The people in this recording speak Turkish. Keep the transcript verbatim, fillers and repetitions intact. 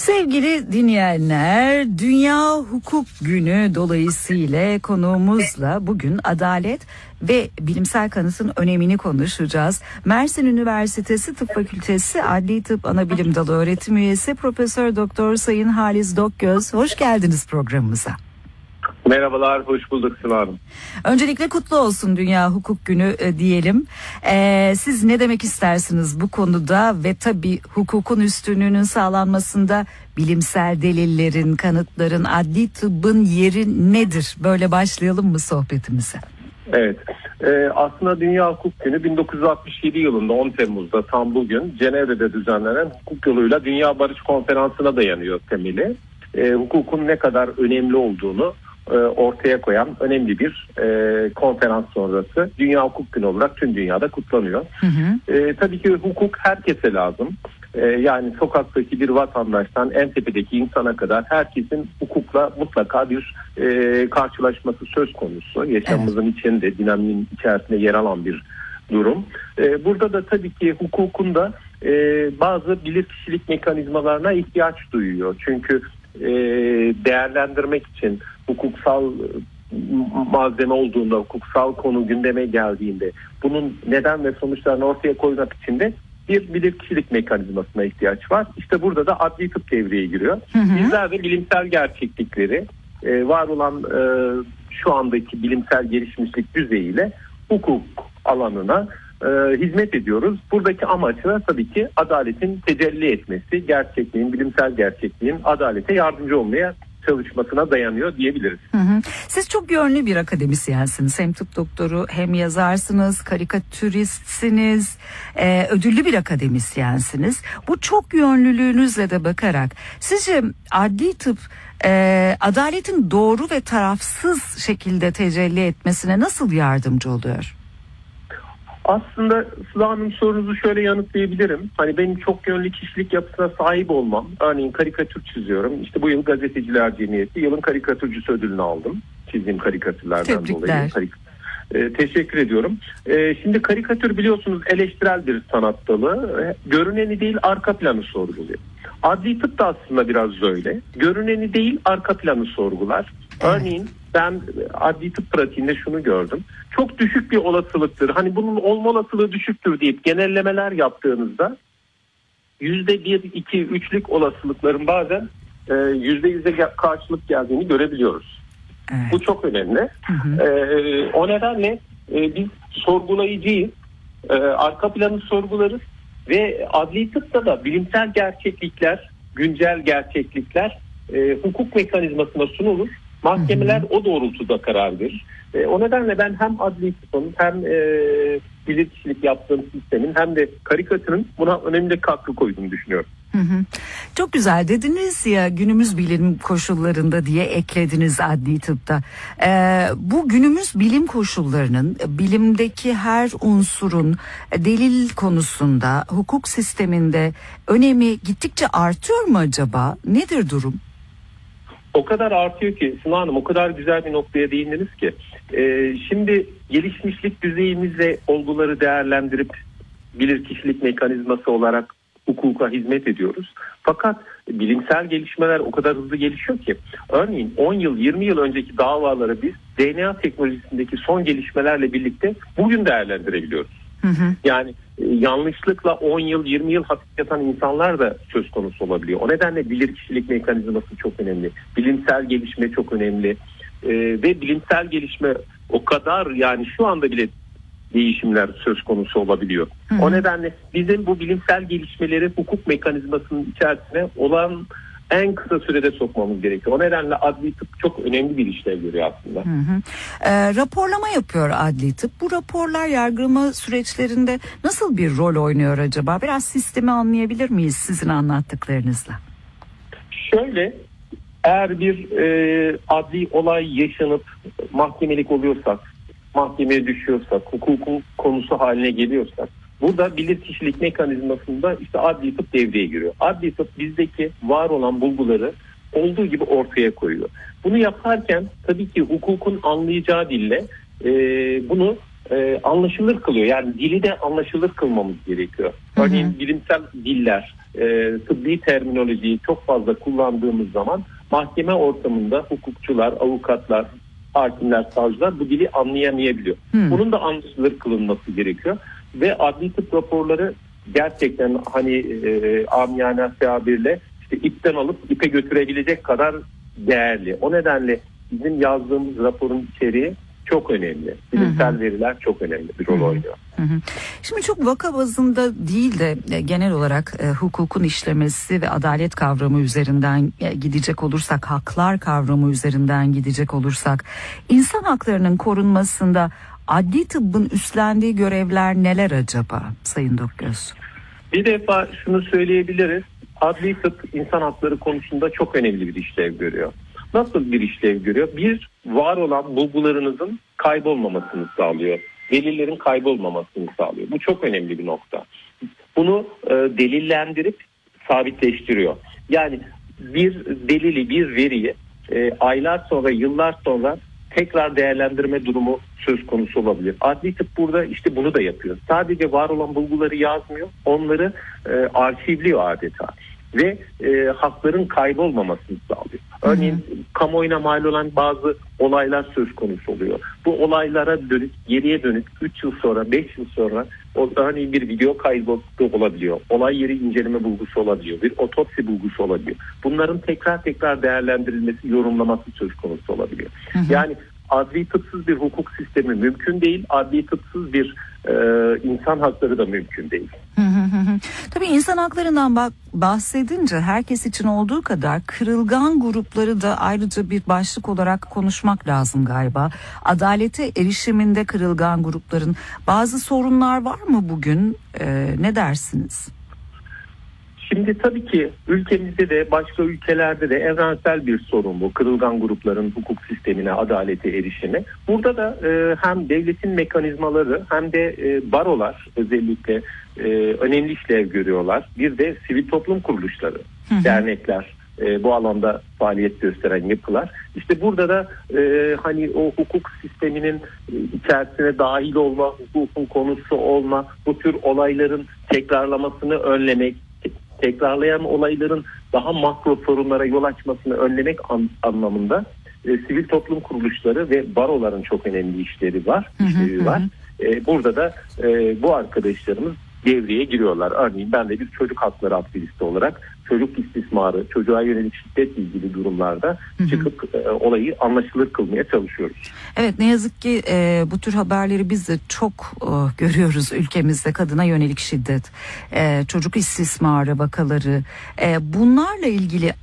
Sevgili dinleyenler, Dünya Hukuk Günü dolayısıyla konuğumuzla bugün adalet ve bilimsel kanıtın önemini konuşacağız. Mersin Üniversitesi Tıp Fakültesi Adli Tıp Anabilim Dalı öğretim üyesi Profesör Doktor Sayın Halis Dokgöz, hoş geldiniz programımıza. Merhabalar, hoş bulduk Sıla Hanım. Öncelikle kutlu olsun Dünya Hukuk Günü e, diyelim. E, siz ne demek istersiniz bu konuda ve tabii hukukun üstünlüğünün sağlanmasında bilimsel delillerin, kanıtların, adli tıbbın yeri nedir? Böyle başlayalım mı sohbetimize? Evet, e, aslında Dünya Hukuk Günü bin dokuz yüz altmış yedi yılında on Temmuz'da tam bugün Cenevre'de düzenlenen hukuk yoluyla Dünya Barış Konferansı'na dayanıyor temeli. E, hukukun ne kadar önemli olduğunu ortaya koyan önemli bir e, konferans sonrası Dünya Hukuk Günü olarak tüm dünyada kutlanıyor. Hı hı. E, tabii ki hukuk herkese lazım. E, yani sokaktaki bir vatandaştan en tepedeki insana kadar herkesin hukukla mutlaka bir e, karşılaşması söz konusu. Yaşamımızın evet. içinde, dinamiğin içerisinde yer alan bir durum. E, burada da tabii ki hukukun da e, bazı bilirkişilik mekanizmalarına ihtiyaç duyuyor. Çünkü e, değerlendirmek için hukuksal malzeme olduğunda, hukuksal konu gündeme geldiğinde bunun neden ve sonuçlarını ortaya koymak için de bir bilirkişilik mekanizmasına ihtiyaç var. İşte burada da adli tıp devreye giriyor. Hı hı. Bizler de bilimsel gerçeklikleri e, var olan e, şu andaki bilimsel gelişmişlik düzeyiyle hukuk alanına e, hizmet ediyoruz. Buradaki amaç da tabii ki adaletin tecelli etmesi, gerçekliğin, bilimsel gerçekliğin adalete yardımcı olmaya çalışmasına dayanıyor diyebiliriz. Hı hı. Siz çok yönlü bir akademisyensiniz. Hem tıp doktoru hem yazarsınız, karikatüristsiniz, e, ödüllü bir akademisyensiniz. Bu çok yönlülüğünüzle de bakarak sizce adli tıp e, adaletin doğru ve tarafsız şekilde tecelli etmesine nasıl yardımcı oluyor? Aslında Sıla Hanım, sorunuzu şöyle yanıtlayabilirim. Hani benim çok yönlü kişilik yapısına sahip olmam. Örneğin karikatür çiziyorum. İşte bu yıl Gazeteciler Cemiyeti yılın karikatürcüsü ödülünü aldım. Çizdiğim karikatürlerden Tebrikler. dolayı. Ee, teşekkür ediyorum. Ee, şimdi karikatür biliyorsunuz eleştirel bir sanat dalı. Ee, görüneni değil arka planı sorguluyor. Adli tıp da aslında biraz böyle. Görüneni değil arka planı sorgular. Evet. Örneğin ben adli tıp pratiğinde şunu gördüm. Çok düşük bir olasılıktır. Hani bunun olma olasılığı düşüktür deyip genellemeler yaptığınızda yüzde bir, iki, üçlük olasılıkların bazen e, yüzde yüze karşılık geldiğini görebiliyoruz. Evet. Bu çok önemli. Hı hı. E, o nedenle e, biz sorgulayıcıyız. E, arka planı sorgularız ve adli tıpta da bilimsel gerçeklikler, güncel gerçeklikler e, hukuk mekanizmasına sunulur. Mahkemeler hı hı. o doğrultuda karar verir. E, o nedenle ben hem adli tıpın hem e, bilirkişilik yaptığım sistemin hem de karikatürün buna önemli katkı koyduğunu düşünüyorum. Hı hı. Çok güzel dediniz ya, günümüz bilim koşullarında diye eklediniz adli tıpta. Ee, bu günümüz bilim koşullarının, bilimdeki her unsurun delil konusunda, hukuk sisteminde önemi gittikçe artıyor mu acaba? Nedir durum? O kadar artıyor ki Sıla Hanım, o kadar güzel bir noktaya değindiniz ki. Ee, şimdi gelişmişlik düzeyimizle olguları değerlendirip bilirkişilik mekanizması olarak hukuka hizmet ediyoruz. Fakat bilimsel gelişmeler o kadar hızlı gelişiyor ki. Örneğin on yıl yirmi yıl önceki davaları biz D N A teknolojisindeki son gelişmelerle birlikte bugün değerlendirebiliyoruz. Hı hı. Yani e, yanlışlıkla on yıl yirmi yıl hapis yatan insanlar da söz konusu olabiliyor. O nedenle bilirkişilik mekanizması çok önemli. Bilimsel gelişme çok önemli. E, ve bilimsel gelişme o kadar, yani şu anda bile değişimler söz konusu olabiliyor. Hı hı. O nedenle bizim bu bilimsel gelişmeleri hukuk mekanizmasının içerisine olan en kısa sürede sokmamız gerekiyor. O nedenle adli tıp çok önemli bir işlev görüyor aslında. Hı hı. E, raporlama yapıyor adli tıp. Bu raporlar yargılama süreçlerinde nasıl bir rol oynuyor acaba? Biraz sistemi anlayabilir miyiz sizin anlattıklarınızla? Şöyle, eğer bir e, adli olay yaşanıp mahkemelik oluyorsak, mahkemeye düşüyorsak, hukukun konusu haline geliyorsak, burada bilirkişilik mekanizmasında işte adli tıp devreye giriyor. Adli tıp bizdeki var olan bulguları olduğu gibi ortaya koyuyor. Bunu yaparken tabii ki hukukun anlayacağı dille e, bunu e, anlaşılır kılıyor. Yani dili de anlaşılır kılmamız gerekiyor. Hı hı. Örneğin bilimsel diller, e, tıbbi terminolojiyi çok fazla kullandığımız zaman mahkeme ortamında hukukçular, avukatlar, hakimler, savcılar bu dili anlayamayabiliyor. Hı. Bunun da anlaşılır kılınması gerekiyor. Ve adli tıp raporları gerçekten hani e, amiyane tabirle işte ipten alıp ipe götürebilecek kadar değerli. O nedenle bizim yazdığımız raporun içeriği çok önemli. Bilimsel hı hı. veriler çok önemli bir rol oynuyor. Hı hı. Şimdi çok vaka bazında değil de e, genel olarak e, hukukun işlemesi ve adalet kavramı üzerinden e, gidecek olursak, haklar kavramı üzerinden gidecek olursak, insan haklarının korunmasında adli tıbbın üstlendiği görevler neler acaba Sayın Dokgöz? Bir defa şunu söyleyebiliriz. Adli tıp insan hakları konusunda çok önemli bir işlev görüyor. Nasıl bir işlev görüyor? Bir, var olan bulgularınızın kaybolmamasını sağlıyor. Delillerin kaybolmamasını sağlıyor. Bu çok önemli bir nokta. Bunu e, delillendirip sabitleştiriyor. Yani bir delili, bir veriyi e, aylar sonra, yıllar sonra tekrar değerlendirme durumu söz konusu olabilir. Adli tıp burada işte bunu da yapıyor. Sadece var olan bulguları yazmıyor, onları e, arşivliyor adeta. Ve e, hakların kaybolmamasını sağlıyor. Örneğin hı hı. kamuoyuna mal olan bazı olaylar söz konusu oluyor. Bu olaylara dönük, geriye dönük üç yıl sonra, beş yıl sonra o, örneğin bir video kaydı olabiliyor. Olay yeri inceleme bulgusu olabiliyor. Bir otopsi bulgusu olabiliyor. Bunların tekrar tekrar değerlendirilmesi, yorumlaması söz konusu olabiliyor. Hı hı. Yani adli tıpsız bir hukuk sistemi mümkün değil. Adli tıpsız bir e, insan hakları da mümkün değil. Hı hı hı. Tabii insan haklarından bak, bahsedince herkes için olduğu kadar kırılgan grupları da ayrıca bir başlık olarak konuşmak lazım galiba. Adalete erişiminde kırılgan grupların bazı sorunlar var mı bugün? Ee, ne dersiniz? Şimdi tabii ki ülkemizde de başka ülkelerde de evrensel bir sorun bu. Kırılgan grupların hukuk sistemine, adalete erişimi. Burada da e, hem devletin mekanizmaları hem de e, barolar özellikle e, önemli işlev görüyorlar. Bir de sivil toplum kuruluşları, hı hı. dernekler, e, bu alanda faaliyet gösteren yapılar. İşte burada da e, hani o hukuk sisteminin e, içerisine dahil olma, hukukun konusu olma, bu tür olayların tekrarlamasını önlemek, tekrarlayan olayların daha makro sorunlara yol açmasını önlemek an, anlamında e, sivil toplum kuruluşları ve baroların çok önemli işleri var. Hı hı, işleri var. E, burada da e, bu arkadaşlarımız devreye giriyorlar. Örneğin ben de bir çocuk hakları aktivisti olarak çocuk istismarı, çocuğa yönelik şiddetle ilgili durumlarda hı hı. çıkıp e, olayı anlaşılır kılmaya çalışıyoruz. Evet, ne yazık ki e, bu tür haberleri biz de çok e, görüyoruz ülkemizde. Kadına yönelik şiddet, e, çocuk istismarı vakaları, e, bunlarla ilgili